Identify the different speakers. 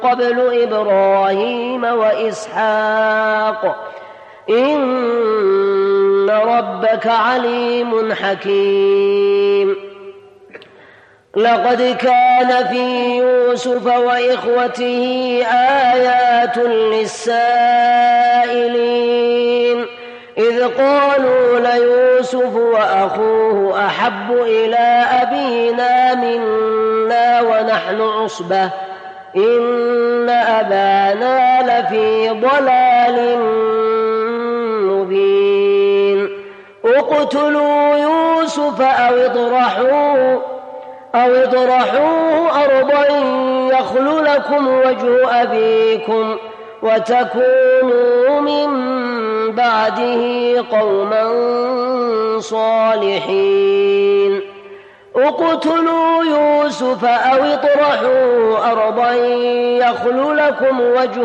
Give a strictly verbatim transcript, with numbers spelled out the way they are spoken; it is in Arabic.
Speaker 1: قبل إبراهيم وإسحاق إن ربك عليم حكيم. لقد كان في يوسف وإخوته آيات للسائلين إذ قالوا ليوسف وأخوه أحب إلى أبينا منا ونحن عصبة إن أبانا لفي ضلال مبين. اقتلوا يوسف أو اطرحوه أو اطرحوه أرضا يخل لكم وجه أبيكم وتكونوا من بعده قوما صالحين. اقتلوا يوسف أو اطرحوه أرضا يخل لكم وجه